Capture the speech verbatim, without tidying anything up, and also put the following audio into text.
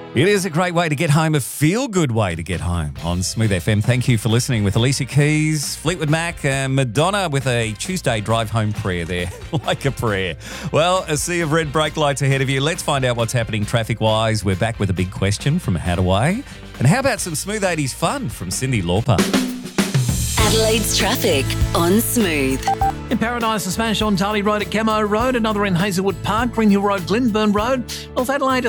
It is a great way to get home, a feel-good way to get home on Smooth F M. Thank you for listening with Alicia Keys, Fleetwood Mac, and Madonna with a Tuesday drive home prayer there, like a prayer. Well, a sea of red brake lights ahead of you. Let's find out what's happening traffic-wise. We're back with a big question from Hadaway. And how about some Smooth eighties fun from Cindy Lauper? Adelaide's traffic on Smooth. In Paradise, a smash on Tarly Road at Camo Road, another in Hazelwood Park, Green Hill Road, Glenburn Road. North Adelaide,